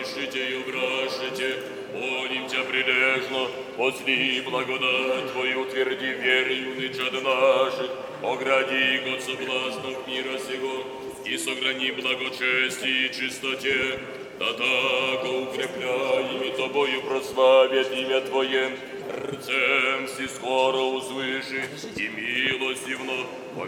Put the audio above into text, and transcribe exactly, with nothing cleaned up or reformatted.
врашите и врашите, молим Тя прилежно, возли благодать Твою, утверди верою нычад наших, огради их от соблазнов мира сего, и сохрани благочестие и чистоте, да так укрепляем Тобою прославят имя Твое, рцем си скоро узвыши, и милостивно